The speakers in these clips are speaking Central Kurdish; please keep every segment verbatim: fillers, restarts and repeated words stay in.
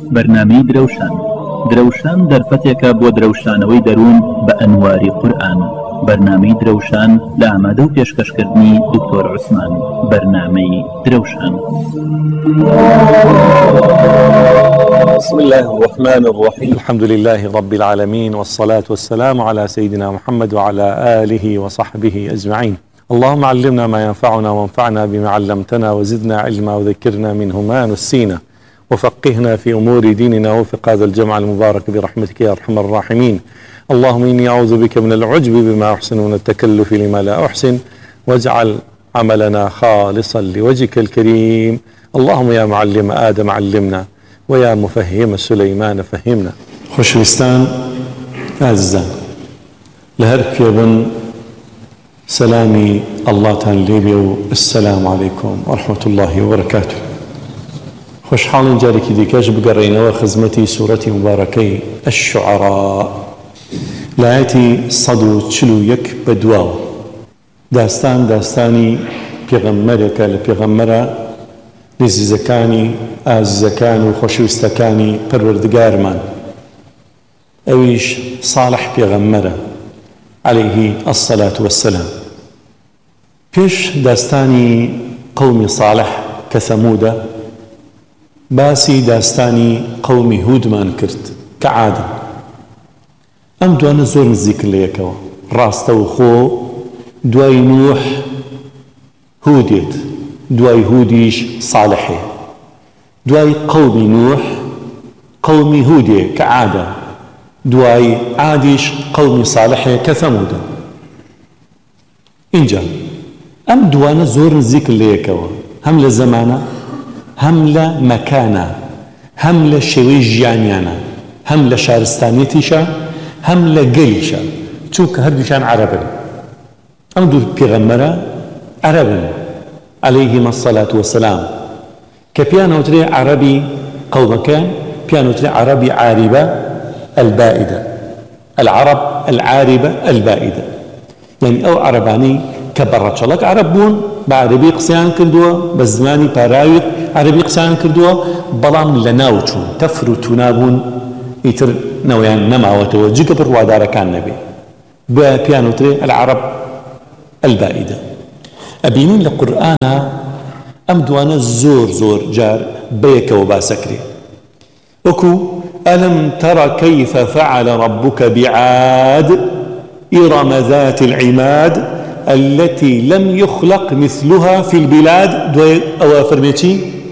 بەرنامەی درەوشان درەوشان دەرفەتێکە بۆ درەوشانەوەی دەروون بە ئەنواری قورئان. بەرنامەی درەوشان لە ئامادە و پێشکەشکردنی دکتۆر عوسمان. بەرنامەی درەوشان. بسم الله الرحمن الرحيم. الحمد لله رب العالمين، والصلاة والسلام على سيدنا محمد وعلى آله وصحبه أجمعين. اللهم علمنا ما ينفعنا وانفعنا بما علمتنا وزدنا علما وذكرنا منه ما نسينا وفقهنا في أمور ديننا وفق هذا الجمع المبارك برحمتك يا أرحم الراحمين. اللهم إني أعوذ بك من العجب بما أحسن ومن التكلف لما لا أحسن، واجعل عملنا خالصا لوجهك الكريم. اللهم يا معلم آدم علمنا ويا مفهم سليمان فهمنا. خۆشەویستان ئازیزان، لە هەر کوێبن سەلامی ئەڵڵاتان لێبێ و السلام عەلەیکوم وەرەحمەتوڵڵاهی وبەرەکاتوه. خۆشحاڵین جارێکی دیکەش بگەڕێینەوە خزمەتی سوورەتی مبارەکەی الشعراء لە ئایەتی سەد و چل و یەک بە دواوە. داستان داستانی پێغەمبەرێکە لە پێغەمبەرە نزیزەکانی ئازیزەکان و خۆشەویستەکانی پەروەردگارمان، ئەویش ساڵح پێغەمبەرە عەلەیهی السەلات وەسسەلام. پێش داستانی قەومی ساڵح کە سەموودە، باسی داستانی قەومی هودمان کرد کە عادن. ئەم دوانە زۆر نزیکن لە یەکەوە، ڕاستە و خۆ دوای نوح هودێت، دوای هودیش ساڵحێ، دوای قەومی نوح قەومی هودێ کە عادە، دوای عادیش قەومی ساڵحێ کە ثەمودە. اینجا ئەم دوانە زۆر نزیکن لە یەکەوە، هەم لە زەمانە، هەم لە مەکانە، هەم لە شێوەی ژیانیانە، هەم لە شارستانیەتیشە، هەم لە گەلیشە، چونکە هەردووشان عەرەبن. ئەم دوو پێغەمبەرە عەرەبن عەلەیهیمە السەلات وەسسەلام، کە پیانەوترێ عەرەبی قەومەکان، پیانەوترێ عەرەبی عاریبە البائدة، العرب العاربة البائدة، يعني أو عرباني كبرچەڵەک عرب بوون، بە عەرەبی قسەیان کردووە، بە زمانی پاراوی عەرەبی قسەیان کردووە، بەڵام لە ناو چوون، تەفر و تونا بوون، ئیتر نەوەیان نەماوەتەوە جگە بڕوادارەکان نەبێ، بۆیە پیانەوترێ العرب البائدة. ئەبینین لە قورئانە ئەم دوانە زۆر زۆر جار بەیەکەوە باسەکرێ، وەکو ألم تر كيف فعل ربك بعاد إرم ذات العماد التي لم يخلق مثلها في البلاد، أو فرميتي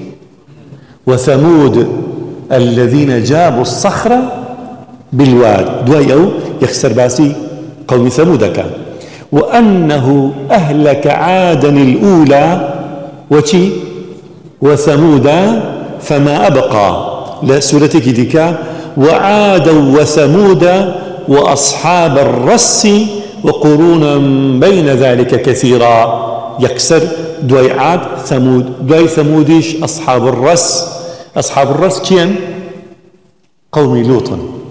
وثمود الذين جابوا الصخر بالواد، دواي أو يخسر باسي قوم ثمود كان، وأنه أهلك عادا الأولى وشي وثمود فما أبقى. لسورتك ديكا وعادا وثمود وأصحاب الرس وقرونا بين ذلك كثيرا. يكسر دواي عاد ثمود، دواي ثموديش أصحاب الرس. أصحاب الرس كين؟ قوم لوط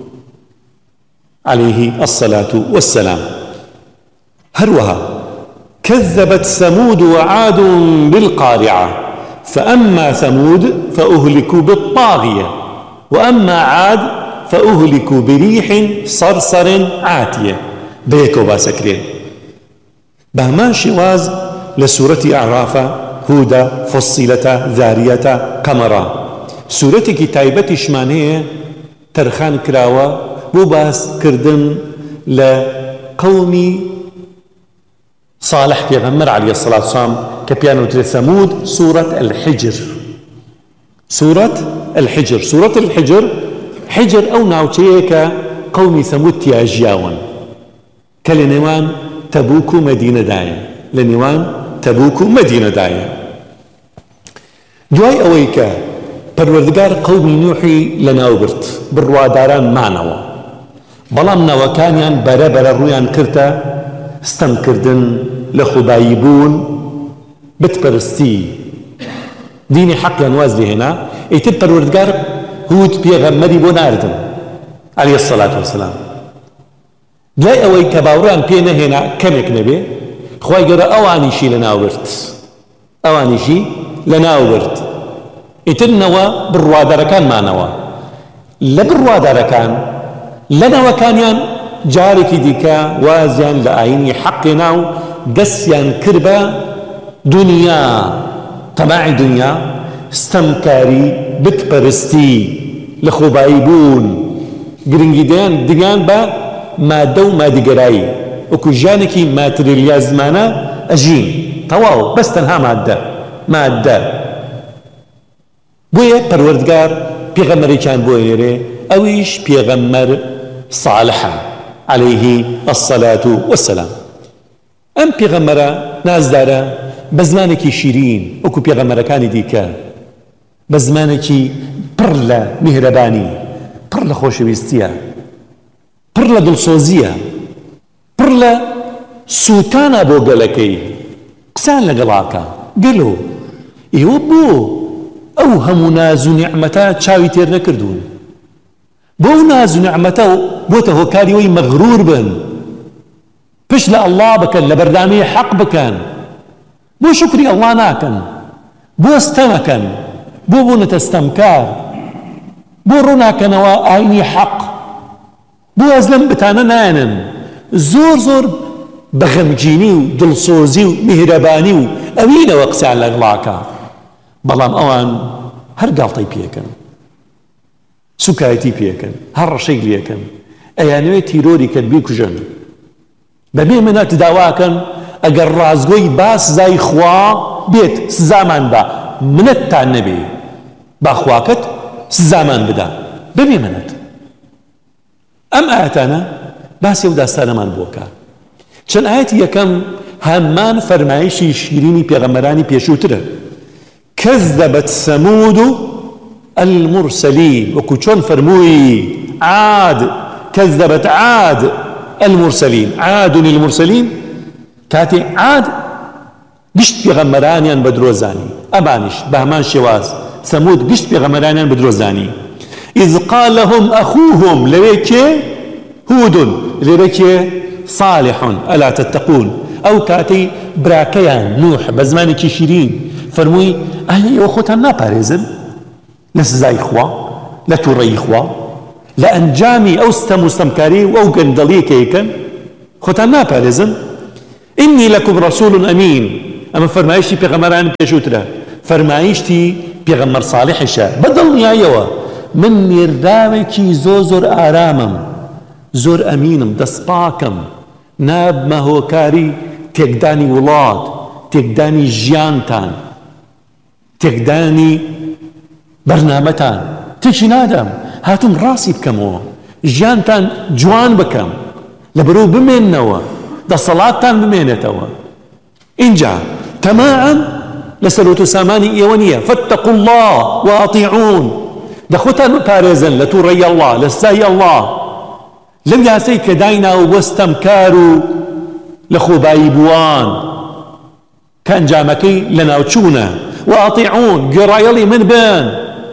عليه الصلاة والسلام. هروها كذبت ثمود وعاد بالقارعة فأما ثمود فأهلكوا بالطاغية وأما عاد فأهلكوا بريح صرصر عاتية. بيكو باسكرين بهمان شواز لسورة أعراف، هودة، فصيلة، ذارية، قمرة. سورة كتايبة شمانية ترخان كراوة بو باس كردن لقومي صالح پیغمبر عليه الصلاة والسلام كبيانو تري ثمود. سورة الحجر، سورة الحجر، سورة الحجر حجر أو ناوچيك قومي ثمود تياجياون كالنوان تبوك مدينة داية، لنوان تبوك مدينة داية. دواي أويكا پروردگار قومي نوحي لناوبرت برواداران معنوا، بلام نوكانيان برا برا رويان كرتا ستم كردن لخبايبون بتبرستي ديني حق لنواز دي هنا ايتب پروردگار هود بيغمري بو ناردن عليه الصلاة والسلام. دواي اوي كباوران بينا هنا كمك نبي خواهي قرأ اوانيشي لناوبرت، اوانيشي لناوبرت، ئیتر نەوە بڕوادەرەکان مانەوە، لە بڕوادارەکان لەنەوەکانیان جارێکی دیکە وازیان لە ئاینی حەقێنا و دەستیان کرد بە دنیا، تەماعی دنیا، ستەمکاری، بتپەرستی، لە خۆبایی بوون، گرنگی دەیان دگیان بە مادە و مادیگەرایی، وەکو ژیانێکی ماتریلیا زمانە ئەژین، تەواو بەس تەنها مادە مادە. بۆیە پەروەردگار پێغەمبەرێکیان بۆ هێرێ، ئەویش پێغەمبەر صالحە عليه الصلاة والسلام. ئەم پێغەمبەرە نازدارە بە زمانێکی شیرین وەکو پێغەمبەرەکانی دیکە، بە زمانێکی پڕ لە میهرەبانی، پڕ لە خۆشەویستیە، پڕ لە دڵسۆزیە، پڕ لە سووتانە بۆ گەلەکەی، قسان لەگەڵاکە گەلۆ. ئێوە بۆ ئەو هەموو ناز و نیعمەتە چاوی تێر نەکردوون؟ بۆ ئەو ناز و نیعمەتە بۆتە هۆکاری وەی مەغرور بن، پشت لە ئەڵڵا بکەن، لە بەردامی حەق بکەن، بۆ شکری ئەڵڵا ناکەن، بۆ ستەمەکەن، بۆ بوونەتە ستەمکار، بۆ ڕووناکەنەوە ئاینی حەق، بۆ ئەز لەم بتانە نایەنن، زۆر زۆر بە غەمگینی و دڵسۆزی و میهرەبانی و ئەوینەوە قسەیان لەگەڵاکە، بەڵام ئەوان هەر گاڵتەی پێکەن، سوکایەتی پێکەن، هەر ڕەشەی لێکەن، ئەیانەوێت تیرۆری کرد بیکوژن، بەبێ منەت داواکەن ئەگەر ڕازگۆی با سزای خوا بێت سزامان بە، منەتتان نەبێ، با خواکەت سزامان بدا بەبێ منەت. ئەم ئاەتانە باسی ئەو داستانەمان بۆکە. چەند ئاەتی یەکەم هەمان فەرمایشی شیرینی پێغەمبەرانی پێشووترە. كذبت ثمود المرسلين، وەکو چۆن فەرمووی عاد، كذبت عاد المرسلين، عاد المرسلين، کاتێ عاد گشت پێغەمبەرانیان بە درۆزانی، ئەبانیش بە هەمان شێواز ثەمود گشت پێغەمبەرانیان بە درۆزانی. إذ قال لهم أخوهم، لەوێ کێ؟ هود، لێرە کێ؟ صالح، ألا تتقون. ئەو کاتەی براکەیان نوح بە زمانێکی شیرین فەرمووی ئایا ئێوە خۆتان ناپارێزن لە سزای خوا، لە تووڕەیی خوا، لە ئەنجامی ئەو ستەم و ستەمکاری و ئەو گەندەڵی کە یەکەن، خۆتان ناپارێزن؟ إني لكم رسول أمين، ئەمە فەرمایشتی پێغەمبەران پێشووترە، فەرمایشتی پێغەمبەر صالحیشە، بەدڵنیایەوە من مێرداوێکی زۆر زۆر ئارامم، زۆر ئەمینم، دەستپاکم، نابمە هۆکاری تێکدانی وڵات، تێکدانی ژیانتان، تێکدانی بەرنامەتان، تێکی نادەم، هاتووم ڕاستی بکەمەوە، ژیانتان جوان بکەم، لەبەرەوە بمێننەوە، دەسەڵاتتان بمێنێتەوە. اینجا تەماعەن لە سەرۆت و سامانی ئێوە نییە، فاتقوا الله وأطيعون، دەخۆتان بپارێزن لە تووڕەی ئەڵڵا، لە سزای ئەڵڵا، لەم یاسەی کە داینا و وەستەمکار و لە خۆبایی بووان کە ئەنجامەکەی لە ناوچوونە، وأطيعون، گێڕایەڵی من بن،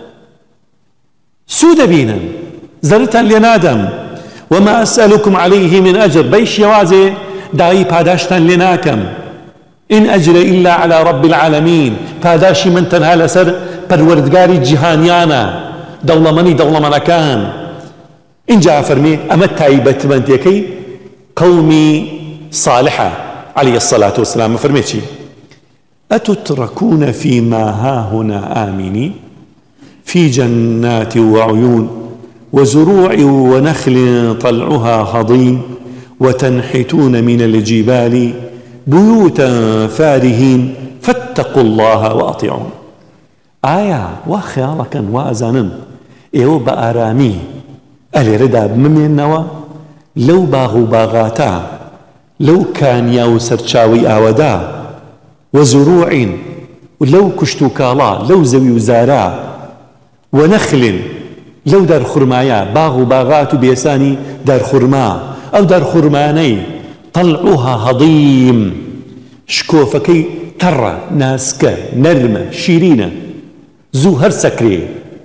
سوو دەبینن، زەرتان لێ نادەم. وما أسألكم عليه من أجر، بەی شێوازێ داوای پاداشتان لێ ناکەم، إن أجر إلا على رب العالمين، پاداشی من تەنها لەسەر پەروەردگاری جیهانیانە، دەوڵەمەنی دەوڵەمەنەکان. اینجا فەرمی ئەمە تایبەتمەندیەکەی قەومی صالحە عليه الصلاة والسلام. فەرمی چی؟ أتتركون فيما هاهنا آمنين في جنات وعيون وزروع ونخل طلعها هضيم وتنحتون من الجبال بيوتا فارهين فاتقوا الله وأطيعون. آية وخيالكا وأزانا إيو بأرامي ألي ردا بممينوا لو باغو باغاتا، لو كان ياو سرچاوي آودا، وزروع، لو كشتو كالا، لو زوي وزارا، ونخل، لو دار خرمايا، باغ و باغات بيساني دار خرما، أو دار خرماني طلعوها هضيم، شكوفكي ترى ناسكة نرمة شيرينة زو هر سكري،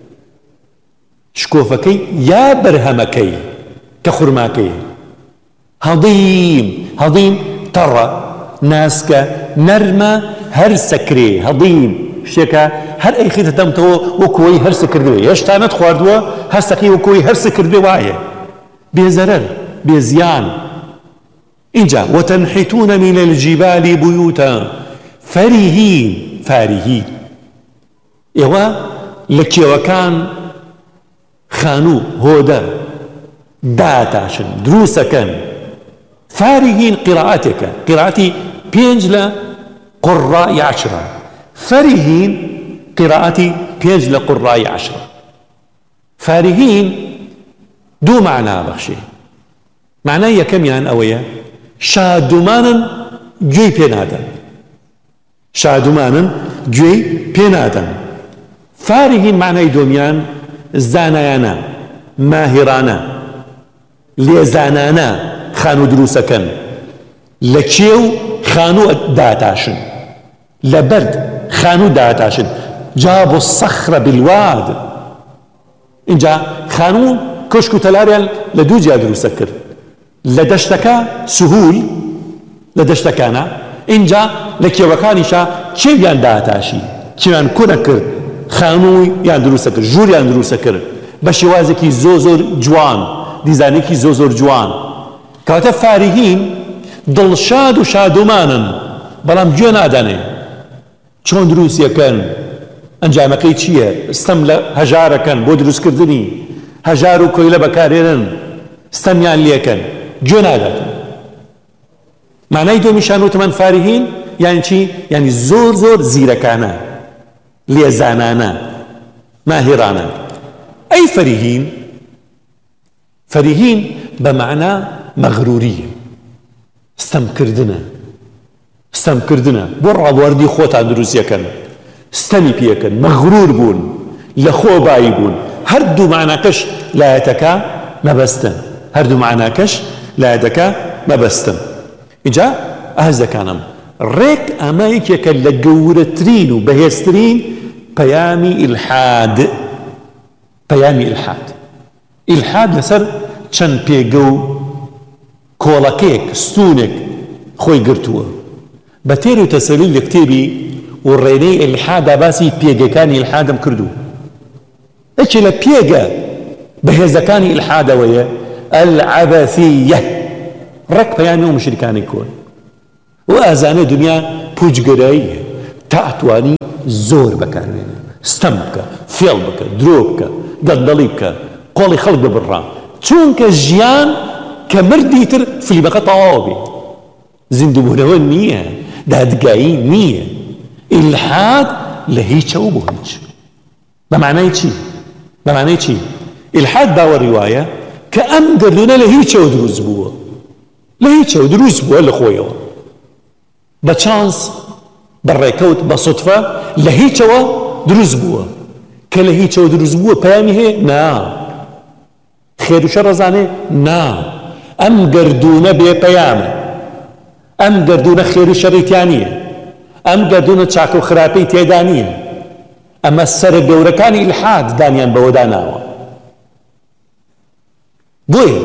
شكوفكي يا برهمكي كخرماكي، هضيم، هضيم ترى ناسكة نرمة هر سكري، هضيم شتێکە هەر ئەیخیتە دەمتەوە وەکوی هەرس کردوێ هێشتانت خواردووە هەستەکەی وەکوی هەرس کردوێ وایە بێزەرەر بێزیان. اینجا وتنحتون من الجبال بيوتا فرهين فارهين ئێوە لە کێوەکان خانوو هۆدە داتاشن دروسەکەن. فارهين قراءتك قراءتي بينج ل قراء عشرة فرهين قراءتي بينج ل قراء عشرة. فارهين دو معنى بخشي معناه يكم يعني أويا شادمانا جوي بينادا شادمانا جوي بينادا. فارهين معناه دوميان زانايانا ماهرانا ليزانانا خانو دروسكن لكيو خانو داتاشن لبرد خانو داتاشن جابوا الصخرة بالواد إنجا خانو كشكو تلاريال لدو جا دروسكر لدشتكا سهول لدشتكانا إنجا لكيو وكانيشا كيو يان داتاشي كيو يان كونكر خانو يان دروسكر جور يان دروسكر بشوازكي زوزور جوان ديزانيكي زوزور جوان كواتا فارهين دڵشاد و شادومانن بەڵام گوێ نادانێ چۆن دروستیەکەن ئەنجامەکەی چییە ستەم لە هەژارەکەن بۆ دروستکردنی هەژار و کۆیلە بەکارێنن ستەمیان لێکەن گوێ ناداتن. معنای دۆمیشان وتمان فارهین یانی چی یانی زۆر زۆر زیرەکانە لێزانانە ماهێرانە. ئەی فەریهین فەریهین بەمعنە مەغروریە ستەمکردنە ستەمکردنە بۆ ڕاوەردی خۆتان دروستیەکەن ستەمی پێکەن مەغرور بوون لە خۆ بایی بوون. هەردوو معناکەش لایەتەکە مەبەستن هەردوو معناکەش لایەتەکە مەبەستن. اینجا ئاز دەکانم ڕێک ئەمە یەکێکە لە گەورەترین و بەهێزترین پەیامی ئیلحاد پەیامی ئیلحاد. ئیلحاد لەسەر چەند پێگە و کۆڵەکەیەک ستونێک خۆی گرتووە. بە تێر و تەسەلیل لە کتێبی و ڕێنەی ئیلحادا باسی پێگەکانی ئیلحادم کردو. یەکێ لە پێگە بەهێزەکانی ئیلحادەوەیە ئەلعەبەثیە ڕێک پەیامی و مشریکانی کۆن و ئازانە دنیا پوچگەراییە تاتوانی زۆر بەکاربێنێ ستەم بکە فێڵ بکە درۆ بکە گەندەڵی بکە قۆڵی خەڵک ببڕا چونکە ژیان کە مردی تر فلیبەکە تەواو بێ زیندوبوونەوە نییە دادگایی نییە. ئیلحاد لە هیچەوە بۆ هیچ بە معنای چی بە معنای چی ئیلحاد باوەڕی وایە کە ئەم گەردونە لە هیچەوە دروست بووە لە هیچەوە دروست بووە لە خۆیەوە بە چانس بە ڕێکەوت بە سوتفە لە هیچەوە دروست بووە کە لە هیچەوە دروست بووە پەیامی هەیە نا خێر و شەڕ ڕەزانێ نا ئەم گەردونە بێ پەیامە ئەم گەردونە خێر و شەڕی تیا نییە ئەم گەردونە چاک و خراپەی تێدا نییە. ئەمە سەرە گەورەکانی ئیلحاد دانیان بەوە داناوە. بۆیە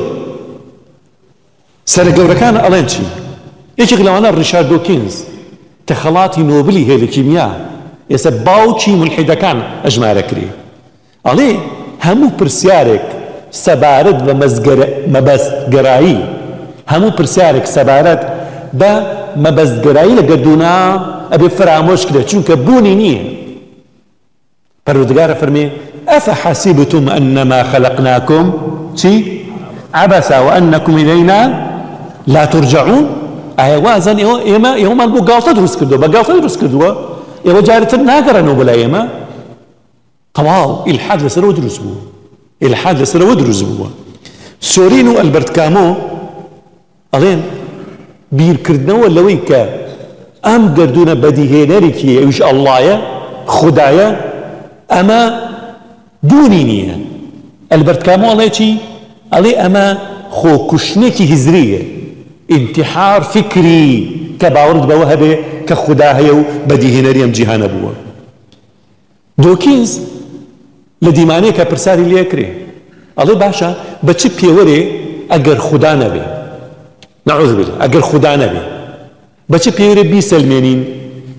سەرە گەورەکانە ئەڵێن چی یەکێک لەوانە ڕیشارد دۆکینز تەخەڵاتی نۆبلی هەیە لە کیمیا ئێستا باوکی مولحیدەکان ئەژمارە کرێ ئەڵێ هەموو پرسیارێک سەبارەت بە مەبەستگەرایی هەموو پرسیارێک سەبارەت بە مەبەستگەرایی لە گەردوونە ئەبێ فرامۆش کرێت چونکە بوونی نییە. پەروەردگارە فەرمێ ئەفەحەسیبتم ئەنەما خەلەقناکم چی عەبەسە وئەنەکم ئیلەینا لا ترجعون. ئایا وازان ئێوە ئێمە ئێوەمان بۆ گاڵتە دروست کردووە بە گاڵتە دروست کردووە ئێوە جارێتر ناگەڕێنەوە بەلای ئێمە. تەواو ئیلحاد لەسەرەوە دروست بوو ئیلحاد لەسەرەوە دروست بووە. سۆرین و ئەلبەرت کامۆ ئەڵێن بیرکردنەوە لەوەی کە ئەم گەردونە بەدیهێنەرێکی ئەویش ئەڵڵایە خودایە ئەمە بوونی نییە. ئەلبەرت کامۆ ئەڵێ چی ئەڵێ ئەمە خۆکوشتنێکی هیزریە انتحار فکری کە باوەڕت بەوە هەبێ کە خودا هەیە و بەدیهێنەری ئەم جیهانە بووە. دۆکینز لە دیمانەیە کە پرساری لێ کرێ ئەڵێ باشە بە چ پێوەرێ ئەگەر خودا نەبێ نەعوذ بالله ئەگەر خودا نەبێ بە چ پێوەرێ بیسەلمێنین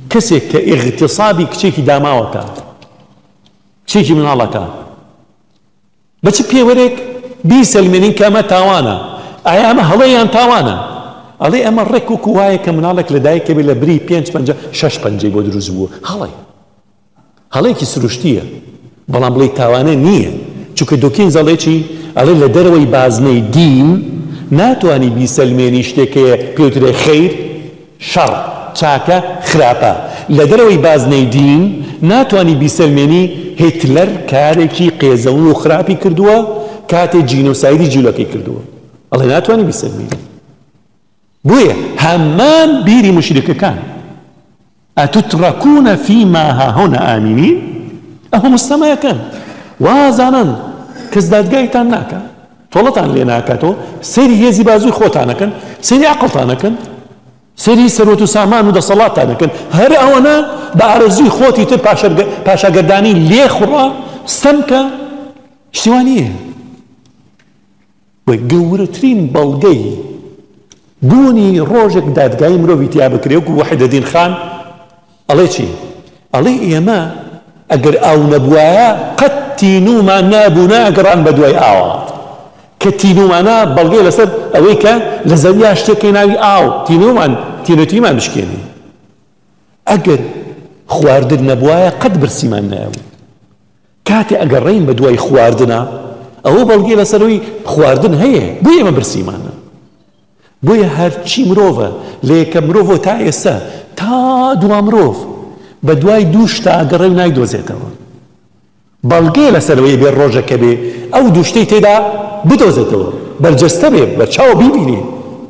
کەسێک کە ئیغتیسابی کچێکی داماوەکە کچێکی مناڵەکە بەچ پێوەرێک بیسەلمێنین کە ئەمە تاوانە ئایا ئەمە هەڵەیان تاوانە ئەڵێ ئەمە ڕێک وەکو وایە کە مناڵێک لە دایکە بێ لە بری پێنج پەنجە شەش پەنجەی بۆ دروست بووە هەڵێ هەڵەیەکی سروشتیە بەڵام بڵێ تاوانە نییە چونکە دۆکین زەڵێکی ئەڵێ لە دەرەوەی بازنەی دین ناتوانی بیسەلمێنی شتێکەیە پێوترێ خەیر شەڕ چاکە خراپە لە دەرەوەی بازنەی دین ناتوانی بیسەلمێنی هیتلەر کارێکی قێزەون و خراپی کردووە کاتێ جینۆسایدی جیلۆکەی کردووە ئەڵێ ناتوانی بیسەلمێنی بۆیە هەمان بیری مشرکەکان ئەتوتڕەکوونە فیما هاهونا ئامینین ئەهۆ مستەمایەکەن وازانن کەس دادگایتان ناکە تۆڵەتان لێ ناکاتەوە سەیری هێزی بازووی خۆتانەکەن سەیری عەقڵتانەکەن سەیری سەرۆت و سامان و دەسەڵاتانەکەن هەر ئەوەنە بە ئارەزووی خۆتی تر پاشاگەردانی لێ خوڕا ستەمکە شتیوانیە وەی گەورەترین بەڵگەی بوونی ڕۆژێک دادگای مرۆڤی تیا بکرێ وەکو وەحیدەدین خان ئەڵێ چی؟ ئەڵێ ئێمە ئەگەر ئاو نەبوایە قەت تینومان نابوونا ئەگەڕان بە دوای ئاوە کە تینومانە بەڵگەی لەسەر ئەوەی کە لە زەویا شتێکی ناوی ئاو تینومان تینەتیمان بشکێنی ئەگەر خواردن نەبوایە قەت برسیمان نایبوو کاتێ ئەگەڕێین بە دوای خواردنە ئەوە بەڵگەی لەسەرەوەی خواردن هەیە بۆ ئێمە برسیمانە بۆیە هەرچی مرۆڤە لە یەکە مرۆڤ تا ئێستا تا دوا مرۆڤ بە دوای دوو شتە ئەگەڕێ و نایدۆزێتەوە بەڵگەی لەسەرەوەی بێ ڕۆژەکە بێ ئەو دوو شتەی تێدا بدۆزێتەوە بەرجەستە بێ بەرچاوە بیبینێ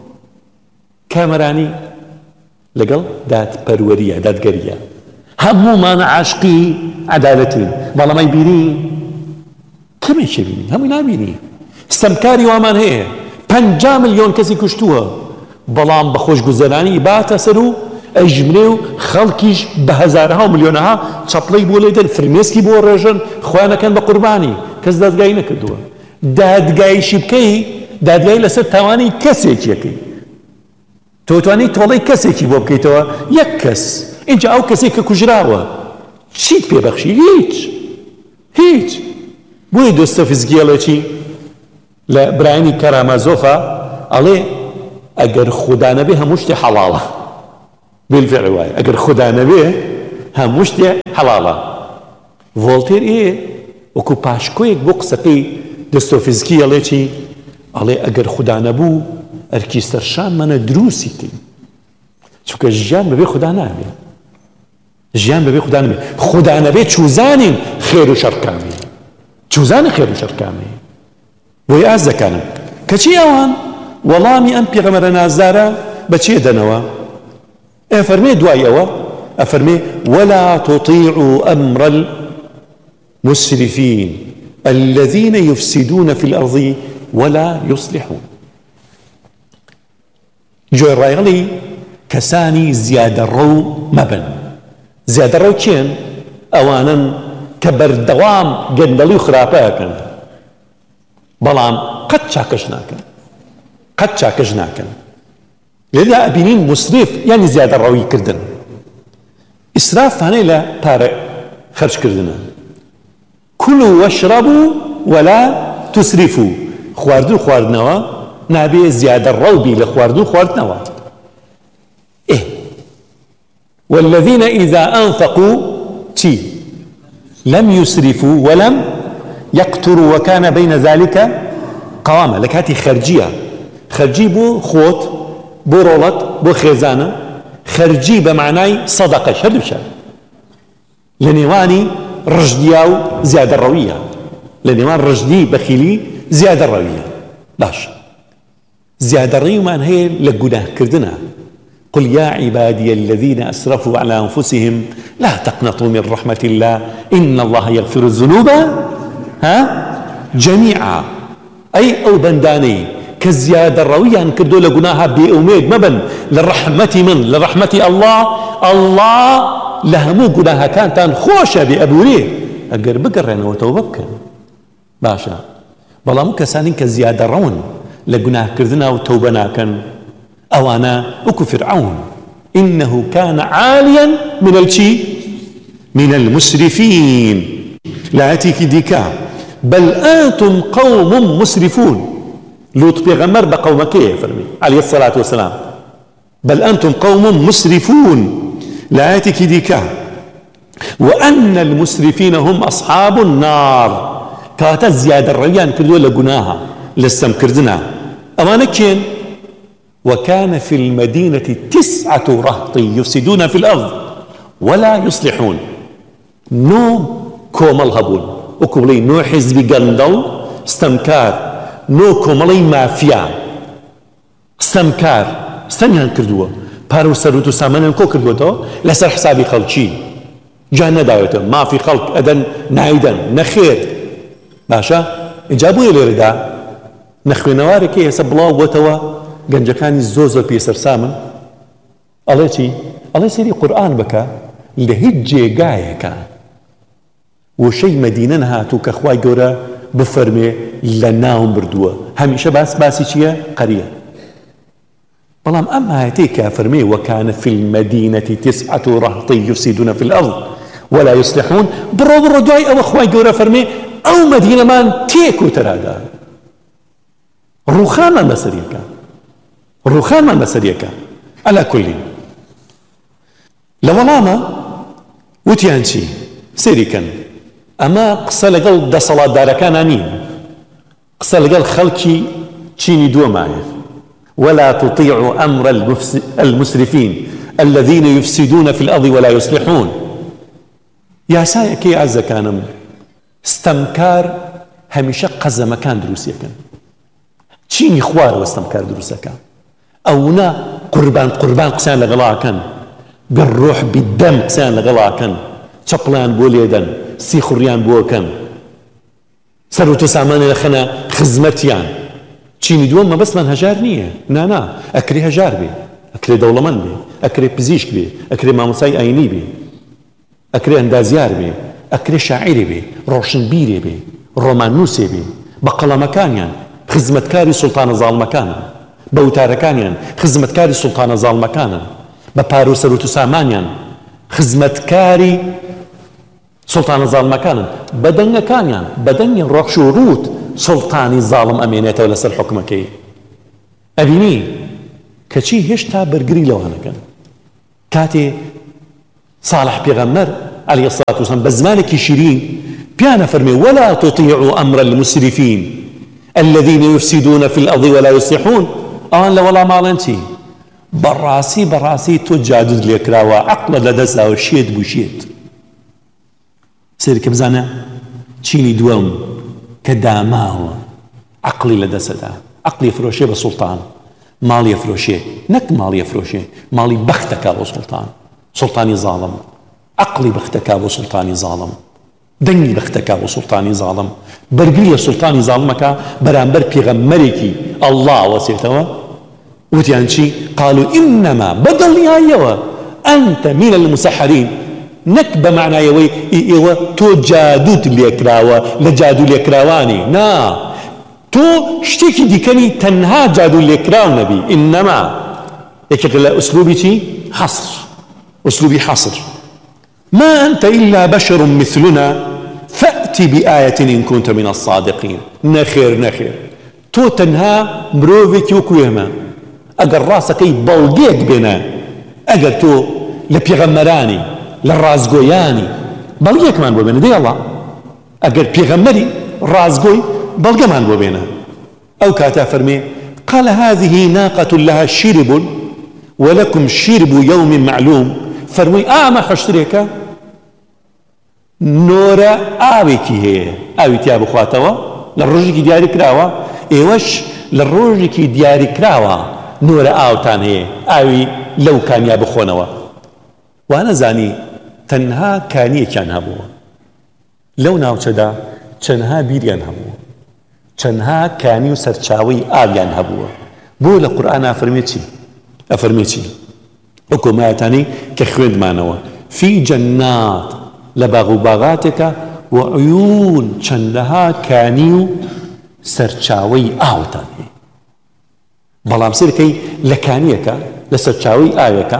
کامەرانی لەگەڵ دادپەروەریە دادگەریە هەموومان عاشقی عەدالەتین بەڵام ئەی بینی کەمێکێ بینی هەمووی نابینی ستەمکاری وامان هەیە پەنجا ملیۆن کەسی کوشتووە بەڵام بە خۆشگوزەرانی باتە سەر و ئەیژمرێ و خەڵکیش بە هەزارها و ملیۆنەها چەپڵەی بۆ لێدەن فرمێسکی بۆ ڕێژن خۆیانەکەن بە قوربانی کەس دادگایی نەکردووە دادگایشی بکەی دادگایی لەسەر تاوانی کەسێکیەکەی تۆ توانی تۆڵەی کەسێکی بۆ بکەیتەوە یەک کەس اینجا ئەو کەسێک کە کوژراوە چیت پێبەخشی هیچ هیچ بۆی دۆستۆڤسکیەڵێکی لە برایانی کارامازۆفە ئەڵێ ئەگەر خوددا نەبێ هەموو شتێ حەڵاڵە بالفعل وایە ئەگەر خوددا نەبێ هەموو شتێ حەڵاڵە ڤۆڵتێر ئێ وەکو پاشکۆیەک بۆ قسەکەی دۆستۆڤسکی ئەڵێکی ئەڵێ ئەگەر خوددا نەبوو ئەرکی سەرشانمانە دروستی کرد چونکە ژیان بەبێ خوددا نابێ ژیان بەبێ خوددا نەبێ خوددا نەبێ چوزانین خێر و شەڕکامی چوزانی خێر و شەڕکامی بۆی ئاز دەکەنم کەچی ئەوان وەڵامی ئەم پێغەمبەرە نازدارە بەچێ دەنەوە ئەفەرمێ دوای ئەوە ئەفەرمێ وەلا تطیعوا ئەمڕ المسرفین الذين يفسدون في الأرض ولا يصلحون جۆی ڕایەڵی کەسانی زیادە ڕەو مەبن زیادە ڕەو کێن ئەوانن کە بەردەوام گەندەڵی و خراپەکەن بەڵام قەت چاکەش ناکەن قەت چاکەش ناکەن لێدا ئەبینین مسرف یعنی زیادە ڕەوی کردن ئیسرافانەی لە پارە خەرجکردنە کولوا واشربوا ولا تسرفوا خواردن و خواردنەوە نابێ زیادە ڕەو بی لە خواردن و خواردنەوە ئێ والذين إذا أنفقوا تي لم يسرفوا ولم يقتروا وكان بين ذلك قواما لكاتي خرجية خرجي بو خوت بو رولت بو خيزانة خرجي بمعناي صدقة شردوشا لنيواني رجدياو زيادة روية لنيوان رجدي بخيلي زيادة روية باش زيادة روية من هي لقناه كردنا قل يا عبادي الذين أسرفوا على أنفسهم لا تقنطوا من رحمة الله إن الله يغفر الذنوب ها جميعا أي أو بنداني كزيادة روية كردوا لقناها بأميد مبن للرحمة من لرحمة الله الله لهمو قناها كانت خوشة بأبوريه أقر بقرنا وتوبك باشا بلا مو كسانين كزيادة رون لقناه كردنا وتوبنا كان أوانا وكو فرعون إنه كان عاليا من الشي من المسرفين. لا أتيك ديكا بل أنتم قوم مسرفون. لوط بيغمر بقومك فرمي عليه الصلاة والسلام بل أنتم قوم مسرفون. لا أتيك ديكا وأن المسرفين هم أصحاب النار. كاتا زيادة الريان كردوا لقناها لسم كردنا أمانا كين. وكان في المدينة تسعة رهط يفسدون في الأرض ولا يصلحون. نو كومل هبون وكوملي نو حزب قندل استمكار نو كوملي مافيا استمكار استنيان كردوا بارو سروتو سامنان كو كردوا تو لسر حسابي خلقشي جانا داوتو ما في خلق أدن نايدن نخير باشا إجابوا يلي ردا نخوي نواركي يسبلاو وتوا گەنجەکانی زۆر زۆر پێسەر سامن ئەڵێ چی؟ ئەڵێ سەری قورئان بکە لە هیچ جێگایەکە وشەی مەدینە نەهاتوو کە خوای گەورە بفەرمێ لە ناوم بردووە. هەمیشە باس باسی چییە؟ قەریە. بەڵام ئەم ئایەتەی کە فەرمێ وەکانە فی المەدینەة تسعة رهط یفسدون في الأرض ولا يصلحون بڕۆ بڕۆ دوای ئەوە خوای گەورە فەرمێ ئەو مەدینەمان تێک و تەرادا ڕووخانمان بەسەریەکە ڕووخانمان بەسەریەکە. ئەلا کولی لە وەڵامە وتیان چی؟ سێریکەن ئەمە قسە لەگەڵ دەسەڵاتدارەکانە نین، قسە لەگەڵ خەڵکی چینی دووەمایە. ولا تطيعوا أمر المسرفين الذين يفسدون في الأرض ولا يصلحون. يا سایەکەی ئازەکانم ستەمکار هەمیشە قەزەمەکان دروستیەکەن. چینی خوارەوە ستەمکار دروستەکە. ئەونا قوربان قوربان قسەیان لەگەڵاکەن، بالروح بالدم قسەیان لەگەڵاکەن، چەپڵیان بۆ لێدەن، سی خوڕیان بۆکەن، سەروت و سامانە لەخەنە خزمەتیان. چینی دووەم مەبەستمان هەژار نییە، نانا ئەکرێ هەژار بێ، ئەکرێ دەوڵەمەند بێ، ئەکرێ پزیشک بێ، ئەکرێ مامۆستای ئاینی بێ، ئەکرێ ئەندازیار بێ، ئەکرێ شاعیری بێ، ڕۆشنبیرێ بێ، ڕۆماننووسێ بێ، بە قەڵەمەکانیان خزمەتکاری سوڵتانە زاڵمەکانن، بە وتارەکانیان خزمەتکاری سوڵتانە زاڵمەکانن، بە پارۆ سەروت و سامانیان خزمەتکاری سوڵتانە زاڵمەکانن، بە دەنگەکانیان بە دەنگی ڕەخش و ڕووت سوڵتانی زاڵم ئەمێنێتەوە لەسەر حکومەکەی. ئەبینی کەچی هێشتا بەرگری لەوانەکەن. کاتێ صالح پێغەمبەر عەلەیهی السەڵاتو وەسەلام بە زمانێکی شیرین پیانە فەرمێ ولا تطیعوا ئەمر المسرفین الذين يفسدون في الأرض ولا يصلحون. آن لولا مالنتي براسي براسي تو جادود ليكراوا عقل لدسا وشيت بوشيت سيرك بزانا تشيني دوام كداماو عقلي لدسا دا عقلي يفروشي بسلطان مالي يفروشي نك مالي يفروشي مالي بختك ابو سلطان سلطاني ظالم عقلي بختك ابو سلطاني ظالم دنگی بەختەکە بۆ سوڵتانی زاڵم بەرگریە سوڵتانی زاڵمەکە بەرامبەر پێغەمبەرێکی ئەڵڵا وەسێتەوە وتیان چی؟ قالوا إنما بەدڵنیایەوە أنت من المسحرين نەک بە معنایەوەی ئێوە تۆ جادوت لێکراوە لە جادو لێکراوانی نا تۆ شتێکی دیکەنی تەنها جادو لێکراو نەبی إنما یەکێک لە ئوسلوبی چی؟ حەصر ئوسلوبی حەصر ما أنت إلا بشر مثلنا فأتي بآية إن كنت من الصادقين. نخير نخير تو تنها مروفك وكوهما أجر راسك بلغيك بنا أجر تو لبيغمراني للرازقوياني بلغيك من بوبنا دي الله أجر بيغمري رازقوي بلغ من بوبنا أو كاتا فرمي قال هذه ناقة لها شرب ولكم شرب يوم معلوم. فرمي ئامە حشترێکە نۆرە ئاوێکی هەیە ئاوی تیا بخواتەوە لە ڕۆژێکی دیاری کراوە ئێوەش لە ڕۆژێکی دیاری کراوە نۆرە ئاوتان هەیە ئاوی لەو کانیا بخۆنەوە. وانەزانی تەنها کانیەکیان هەبووە لەو ناوچەدا چەندها بیریان هەبووە چەندها کانی و سەرچاوەی ئاویان هەبووە. بۆ لە قورئان ئەفەرمێ چی؟ ئەفەرمێ چی؟ وەکو مایەتانی کە خوێندمانەوە في جەنات لە باغ و باغاتێکە وعیون چەندەها کانی و سەرچاوەی ئاوتان هەیە. بەڵام سیرکەی لە کانیەکە لە سەرچاوەی ئاوێکە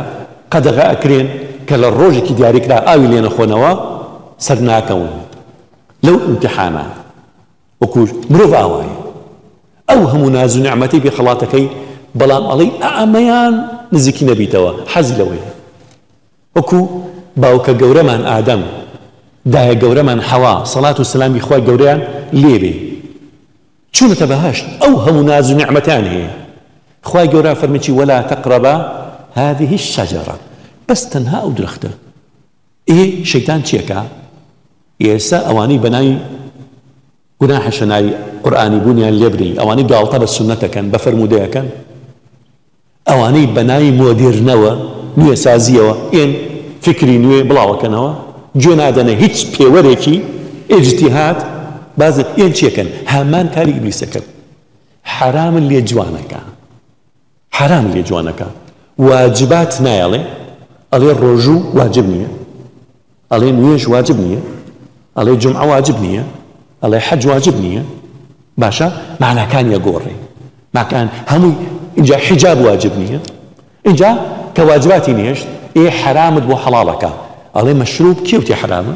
قەدەغە ئەکرێن کە لە ڕۆژێکی دیاریکرا ئاوی لێ نەخۆنەوە سەر ناکەون لەو ئیمتیحانە. وەکو مرۆڤ ئاوایە ئەو هەموو ناز و نعمەتەی بێ خەڵاتەکەی، بەڵام ئەڵێی ئەمەیان نزیکی نەبیتەوە، حەزی لەوەیە. وەکو باوکە گەورەمان ئادەم، دایە گەورەمان حەوا سەڵات و سەلامی خوای گەورەیان لێبێ چوونەتە بەهەشت، ئەو هەموو ناز و نعمەتیان هەیە. خوای گەورە فەرمێکی وەلا تەقرەبا هذه الشجرة، بەس تەنها ئەو درەختە. ئێ شەیتان چیەکە؟ ئێستا ئەوانەی بەناوی گوناحە شەناوی قورئانی بوونیان لێبری، ئەوانەی گاڵتە بە سونەتەکەن، بە فەرمودەیەکەن، ئەوانەی بەناوی مۆدێرنەوە نوێ سازیەوە ئێن فکری نوێ بڵاوەکەنەوە، گوێ نادەنە هیچ پێوەرێکی ئیجتیهاد، بازت ئێن چیەکەن؟ هەمان کاری ئیبلیسەکەن. حرامن لێ جوانەکە، حرام لێ جوانەکە، واجبات نایەڵێ، ئەڵێ ڕۆژوو واجب نییە، ئەڵێ نوێژ واجب نییە، ئەڵێ جومعە واجب نییە، ئەڵێ حەج واجب نییە. باشە معناکانی ئەگۆڕێ، ماکان هەمووی اینجا حجاب واجب نییە، اینجا کە واجباتی نێشت ئێ حرامت بۆ حەڵاڵەکە، ئەڵێ مەشروب کێوتی حرامە؟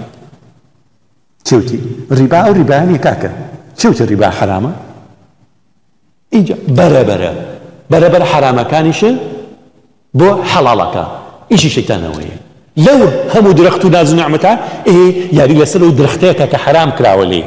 کێوتی ڕیبا، ئەو ڕیبایانی کاکە کێوتی ڕیبا حرامە؟ اینجا بەرەبەرە بەرەبەر حرامەکانیشە بۆ حەڵاڵەکە، ئیشی شەیتانەوەیە. لەو هەموو درەخت و ناز و نعمەتە ئێ یاری لەسەر و درەختەیەکە کە حرام کراوە لێ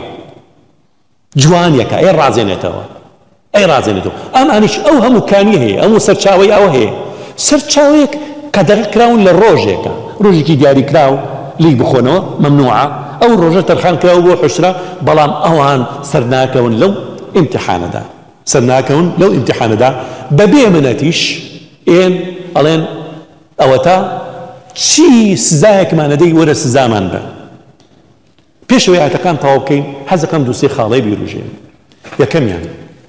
جوانیەکە، ئێ ڕازێنێتەوە، ئەی ڕازێنێتەوە. ئەمانیش ئەو هەموو کانی هەیە، ئەموو سەرچاوەی ئەوە هەیە. سەرچاوەیەک قەدەغ کراون لە ڕۆژێکە، ڕۆژێکی دیاری کراو لی بخۆنەوە مەمنوعە، ئەو ڕۆژە تەرخان کراوە بۆ حوشرە، بەڵام ئەوان سەرناکەون لەو ئیمتیحانەدا، سەرناکەون لەو ئیمتیحانەدا بەبێ منەتیش ئێن ئەڵێن ئەوەتە چی سزایەکمانەدەی وەرە سزامان بە. پێشەوەی ئاەتەکان تەواو بکەین، حەز دەکەم دووسێ خاڵەی بیرروژێن. یەکەمیان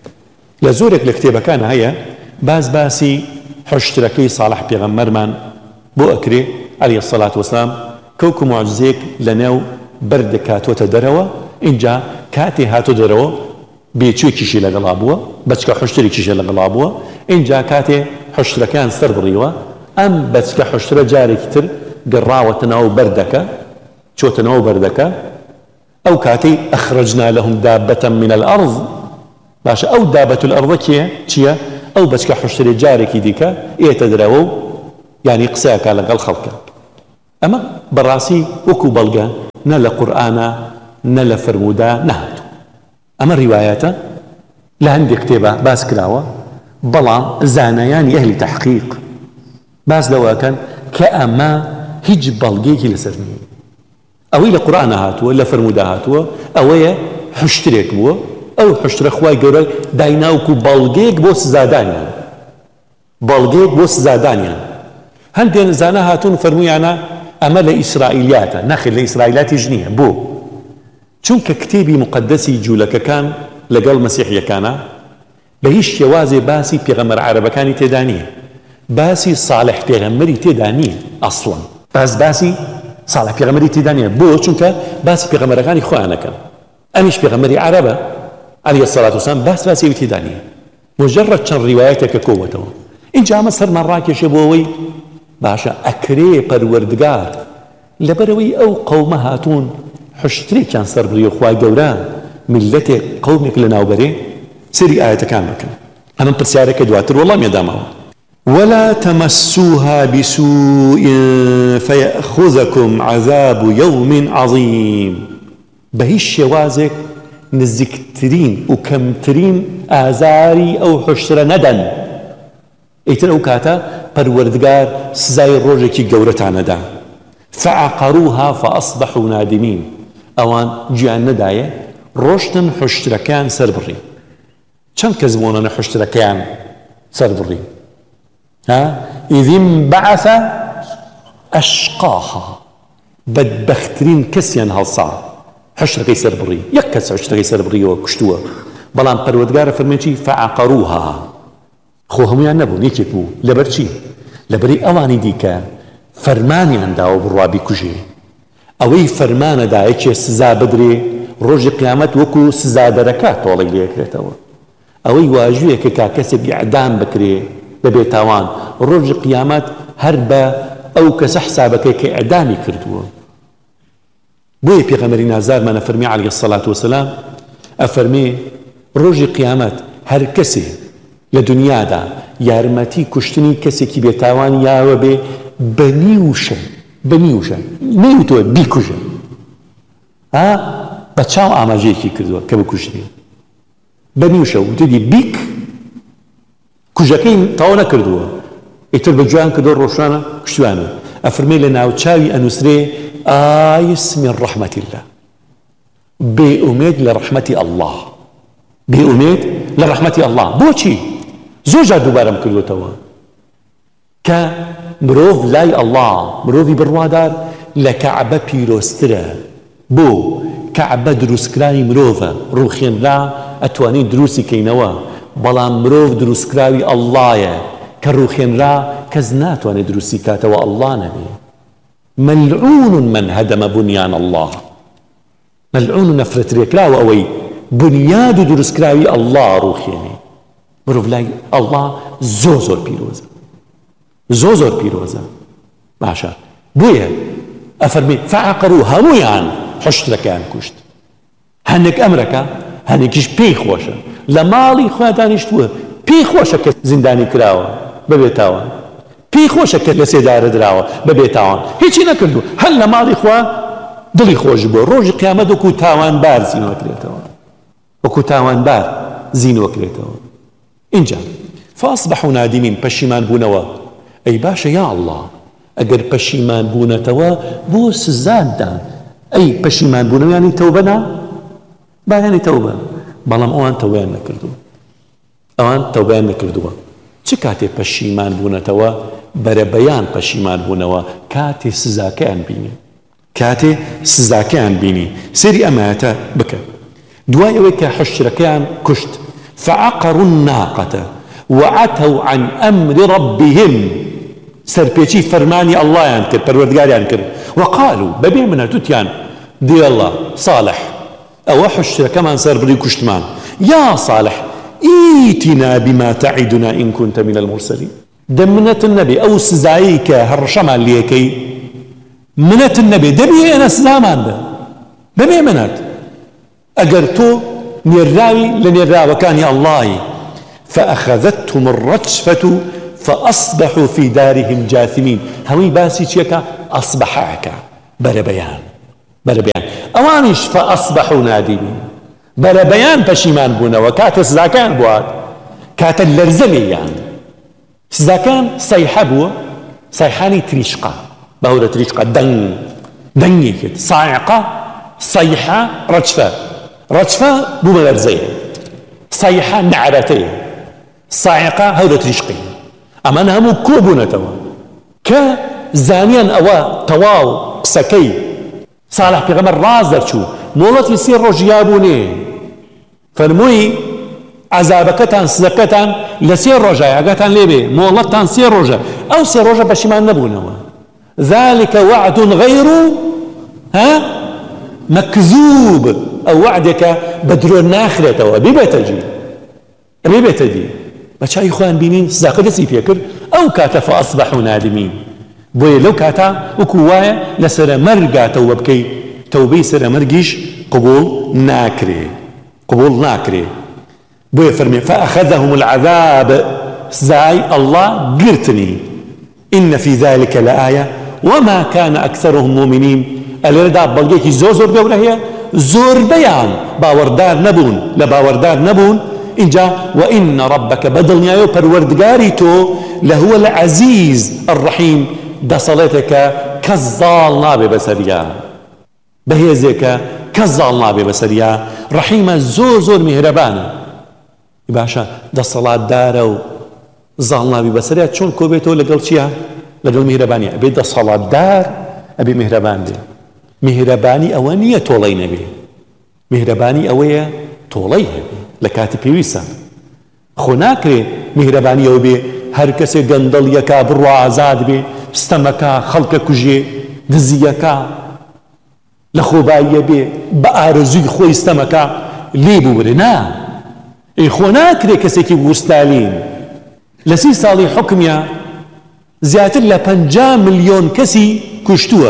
لە زۆرێک لە کتێبەکان هەیە باز باسی حوشترەکەی ساڵح پێغەمبەرمان بۆ ئەکرێ عەلەیهی السەڵات وەسەلام، کەوکو موعجزەیەک لە نێو بەردە کاتۆتە دەرەوە. اینجا کاتێ هاتۆ دەرەوە بێچوویەکیشی لەگەڵا بووە، بەچکە حوشترێکیشی لەگەڵا بووە. اینجا کاتێ حوشترەکان سەر بڕیوە، ئەم بەچکە حوشترە جارێکی تر گەڕاوەتە ناو بەردەکە، چۆتە ناو بەردەکە. ئەو کاتەی ئەخرەجنا لەهم دابەتەن من الأرض، باشە ئەو دابەت الأرض کێ چییە؟ ئەو بەچکە حوشترێ جارێکی دیکە ئێتە درەوە و یعنی قسەیەکە لەگەڵ خەڵکە. ئەمە بەڕاستی وەکو بەڵگە نە لە قورئانە نە لە فەرموودا نەهاتوو. ئەمە ڕیوایەتە لە هەندێک کتێبە باس کراوە، بەڵام زانایانی ئەهلی تەحقیق باس لەوەکەن کە ئەمە هیچ بەڵگەیەکی لەسەر نییە. ئەوەی لە قورئانە هاتووە، لە فەرموودا هاتووە، ئەوەیە حوشترێک بووە، ئەو حوشترە خوای گەورە دایناوکو بەڵگەیەک بۆ سزادانیان، بەڵگەیەک بۆ سزادانیان. هەندێک زانە هاتوون فەرموویانە ئەمە لە ئیسرائیلیاتە. نەخێر، لە ئیسرائیلاتیش نییە. بۆ چونکە کتێبی مقدەسی جوولەکەکان لەگەڵ مەسیحیەکانە بە هیچ شێوازێ باسی پێغەمبەر عەرەبەکانی تێدا نییە، باسی ساڵح پێغەمبەری تێدا نییە ئەسڵەن، باس باسی ساڵح پێغەمبەری تێدا نییە. بۆ چونکە باسی پێغەمبەرەکانی خۆیانەکەن، ئەمیش پێغەمبەری عەرەبە عەلەیهی السەڵات وەسەلام، باس باسی تێدا نییە. مجرد چەند ڕیوایەتێکە کۆوەتەوە. اینجا ئەمە سەرمان ڕاکێشێ بۆ ئەوەی باشە ئەکرێ پەروەردگار لەبەرەوەی ئەو قەومە هاتوون حوشترێکیان سەر بڕی و خوای گەورە میلەتێک قەومێک لە ناوبەرێ. سەری ئاەتەکان بکەن. ئەمە پرسیارەکە دواتر وەڵامی دامەوە. ولا تمسوها بسوء فيأخذكم عذاب يوم عظيم. بە هیچ شێوازێک نزیکترین و کەمترین ئازاری ئەو حوشترە نەدەن. ئیتر ئەو کاتە پەروەردگار سزای ڕۆژێکی گەورەتانەدا. فعقروها فأصبحوا نادمين. ئەوان گویان نەدایە ڕۆشتن حوشترەکان سەر بڕی. چەند کەس بوونەنە حوشترەکەیان سەر بڕی؟ إذ انبعث أشقاها. بەدبەختترین کەسیان هەڵسا حوشترەکەی سەر بڕی. یەک کەس حوشترەکەی سەر بڕیەوە کوشتووە، بەڵام پەروەردگارە فەرمێکی فعقروها. خۆ هەمویان نەبوون، یەکێک بوو. لەبەر چی؟ لەبەری ئەوانی دیکە فەرمانیان داوە بڕوا بیکوژێ. ئەوەی فەرمانەدا یەکێ سزا بدرێ، ڕۆژی قیامەت وەکو سزادەرەکە تۆڵی لێکرێتەوە. ئەوەی واژوویەکە کا کەسێک ئیعدام بکرێ بەبێ تاوان، ڕۆژی قیامەت هەر بە ئەو کەسە حسابەکەی کە ئەدامی کردووە. بۆیە پێغەمبەری نازارمانە فەرمی عەلەیهی السەڵات وەسەلام ئەفەرمێ ڕۆژی قیامەت هەر کەسێ لە دنیادا یارمەتی کوشتنی کەسێکی بێتاوانی یاوە بێ بەنیوشە بەنیوشە نەیوتووە بیکوژە ها بە چاو ئاماژەیەکی کردووە کە بکوژێ بەنیوشە وتدی بیک کوژەکەی تەواو نەکردووە ئیتر بە جوان کردو ڕۆشانە کوشتوانە ئەفەرمێ لە ناوچاوی ئەنووسرێ ئایس من ڕەحمەتی الله بێئومێد لە ڕەحمەتی ئەڵڵاه بێئومێد لە ڕەحمەتی ئەڵڵاه بۆچی زۆر جار دووبارەم کردوتەوە کە مرۆڤ لای ئەڵڵاه مرۆڤی بڕوادار لە کەعبە پیرۆزترە بۆ کەعبە دروستکرانی مرۆڤە ڕووخێنرا ئەتوانین دروستی کەینەوە بەڵام مرۆڤ دروستکراوی ئەڵڵایە کە ڕووخێنرا کەس ناتوانێت دروستی کاتەوە ئەڵڵا نەبێ ملعون من هدم بنيان الله ملعون نفرت ريكلاو اوي بنياد دروسكراوي الله روخيني مرو بلاي الله زوزور بيروزا زوزور بيروزا باشا بويا افرمي فعقروا همويان حشت لكان كشت هنك امركا هنكيش بيخوشا لمالي خواتانيشتوه بيخوشا كزنداني كراوا ببيتاوا پێی خۆشە کە لە سێدارە دراوە بەبێ تاوان هیچی نەکردو هەر لە ماڵی خوا دڵی خۆش بووە ڕۆژی قیامەت وەکو تاوانبار زینوەکرێتەوە وەکو تاوانبار زینوەکرێتەوە اینجا فاصبحوا نادمین پەشیمان بوونەوە ئەی باشە یا ئەڵڵا ئەگەر پەشیمان بوونەتەوە بۆ سزادان ئەی پەشیمان بوونەوە یانی تەوبە نا بایانی تەوبە بەڵام ئەوان تەوبەیان نەکردووە ئەوان تەوبەیان نەکردووە چ کاتێ پەشیمان بوونەتەوە بەرەبەیان پەشیمان بوونەوە کاتێ سزاکەیان بینی کاتێ سزاکەیان بینی سەری ئەمایەتە بکە دوای ئەوەی کە حەشرەکەیان کوشت فعقروا الناقة وعتوا عن أمر ربهم سەرپێچی فەرمانی ئەڵڵایان کرد پەروەردگاریان کرد وقالوا بەبێ منە توتیان دێ ئەڵڵا صالح ئەوە حەشرەکەمان سەربڕی کوشتمان یا صالح ئیتنا بما تعدنا إن كنت من المرسلين دمنة النبي أو سزايك هرشما ليكي منة النبي دبي أنا سزامان ده دبي منات أجرتو نراوي لنراوي كان يا الله فأخذتهم الرجفة فأصبحوا في دارهم جاثمين هوي باسي شيكا أصبحاك بربيان بربيان أوانش فأصبحوا نادمين بربيان پشیمان بوونەوە کاتە سزاکان بوات کاتە لەرزەمیان سزاکان سەیحە بووە سەیحانی تریشقا بەهورە تریشقا دەنگ دەنگی کرد سایقە سەیحە ڕەجفە ڕەجفە بوومە لەرزەیە سەیحە نەعرەتەیە سایقە هەورە تریشقی ئەمان هەموو کۆ بوونەتەوە کە زانیان ئەوە تەواو قسەکەی ساڵح پێغەمبەر ڕاز دەرچوو مۆڵەتی سێ ڕۆژ یابوونێ فەرمووی عەزابەکەتان سزەکەتان لە سێ ڕۆژە ئاگاتان لێبێ مۆڵەتتان سێ ڕۆژە ئەو سێ ڕۆژە پەشیمان نەبوونەوە ذلك وعد غير ها مكذوب ئەو وعدێکە بە درۆ ناخرێتەوە ببێتە جێ ببێتە دی بە چاوی خۆیان بینین سزاکە دەستی پێکرد ئەو کاتە فەئەصبحوا نادمین بۆیە لەو کاتە وەکو وایە لەسەرە مەرگا تەوبە بکەی تەوبەی سەرە مەرگیش قبول ناکرێ قبول ناكري بوي فرمي فأخذهم العذاب سزاي الله قرتني إن في ذلك لآية وما كان أكثرهم مؤمنين الردا بلقيك زور زور بيونا هي زور بيان باوردار نبون لباوردار نبون إن جاء وإن ربك بدل نيايو پروردگاري تو لهو العزيز الرحيم دا صلاتك كالظال نابي بسريا بهيزك كالظال نابي بسريا رحيمة زور زور مهربانة باشا دا صلاة دارة و ظال نابي بسريا چون كوبيتو لقل چيها لقل مهربانية أبي دا صلاة دار أبي مهربان بي مهرباني أوانية طولي نبي مهرباني أوية طولي لكاتي بيويسا خوناكري مهرباني أو بي هر کسی گندل یکا برو آزاد بی ستمکا خلق کجی دزی یکا لخوبایی بی با آرزوی خوی ستمکا لیبو بری نا ای خو ناکری کسی که وستالین لسی سالی حکمیا زیاتر لە پەنجا ملیۆن کەسی کوشتووە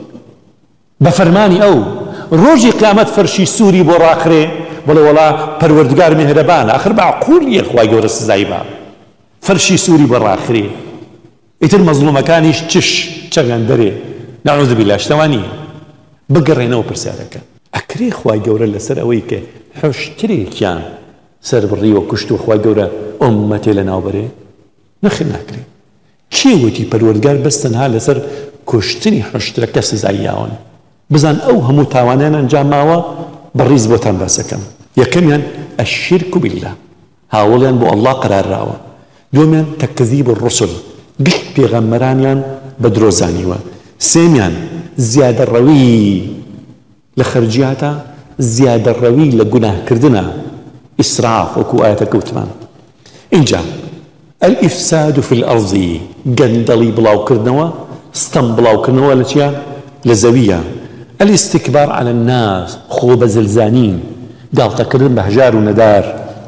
بە فەرمانی ئەو. ڕۆژی قیامەت فەرشی سووری بۆ ڕاخرێ بڵێ وەڵا پەروەردگار میهرەبانە ئاخر معقوڵیە خوای گەورە سزای بە فەرشی سووری بۆ ڕاخرێ. ئیتر مەزلومەکانیش چش چەگەن دەرێ نەعوذ بالله شتەوان نییە بگەڕێنەوە پرسیارەکە. ئەکرێ خوای گەورە لەسەر ئەوەی کە حوشترێکیان سەر بڕیوە کوشت و خوای گەورە ئومەتێ لە ناوبەرێ نەخێر ناکرێ. کێ وتی پەروەردگار بەس تەنها لەسەر کوشتنی حوشترەکە سزای یاون؟ بزان ئەو هەموو تاوانیان ئەنجام ماوە بەڕیز بۆتان باسەکەم. یەکەمیان الشرك بالله، هاوڵیان بۆ ئەڵڵا قەرارراوە. دووەمیان تەکذیب الرسل، گشت پێغەمبەرانیان بە درۆزانیوە. سێمیان زیادەڕەوی لە خەرجیاتە، زیادەڕەوی لە گوناهکردنە، ئیسراف وەکو ئایەتە کەوتمان. اینجا الإفساد في الأرض گەندەڵی بڵاوکردنەوە، ستەم بڵاوکردنەوە لە چیە؟ لە زەویە. الاستكبار على الناس، خۆ بەزلزانین، گاڵتەکردن بە هەژار و نەدار.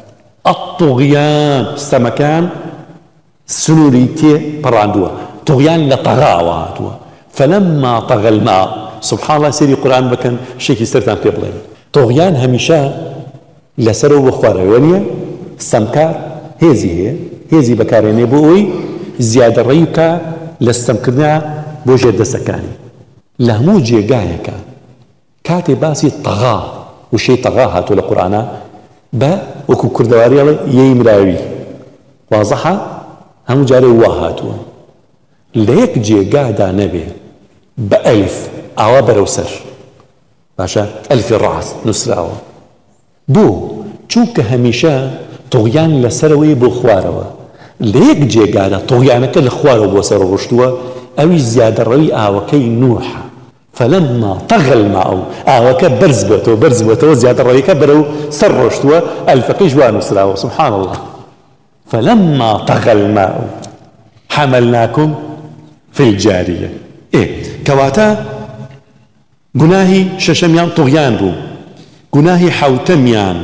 الطغيان، ستەمەکان سنووری تێ پەڕاندووە، طغيان لە تەغاوە هاتووە. فلما طغى الماء، سبحان الله سيري قرآن بكن شيكي سرتان في بلين. طغيان هميشا لسرو بخواره ونيا استمكار هيزي هي هيزي بكاريني بوي زيادة ريكا لستمكرنا بوجه دستكاني لهمو جيقايكا كاتي باسي طغى وشي طغى هاتو لقرآن با وكو كردواري يمراوي واضحة همو جاري واهاتو ليك جيقادا نبي بألف ئاوا بەرەو سەر باشە ئەلفی ڕاست نووسراوە. بۆ چونکە هەمیشە تۆغیان لەسەرەوەی بۆ خوارەوە لە یەک جێگادا تۆغیانەکە لە خوارەوە بۆ سەر ڕۆشتووە ئەوی زیادەڕەوی ئاوەکەی نوحە. فلما طغى الماء ئاوەکە بەرز بێتەوە بەرز بێتەوە زیادەڕەویەکە بەرەو سەر ڕۆشتووە ئەلفەکەی جوان نووسراوە. سبحان الله. فلما طغى الماء حملناكم في الجارية. إيه كواتا گوناهی شەشەمیان تۆغیان بوو، گوناهی حەوتەمیان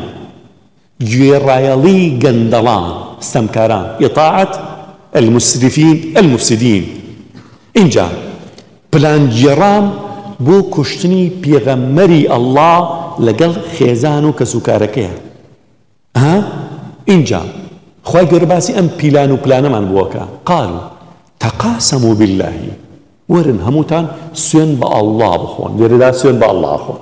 گوێڕایەڵی گەندەڵان ستەمکاران، ئیطاعەت المسرفین المفسدین. اینجا پلانگێڕان بۆ کوشتنی پێغەمبەری ئەڵڵا لەگەڵ خێزان و کەسوکارەکەیە. ها اینجا خوای گەورە باسی ئەم پیلان و پلانەمان بووەکە. قالوا تقاسموا بالله، ورن هموتان سوێن بە ئەڵڵا بخۆن. لێرەدا سوێن بە ئەڵڵا خۆن.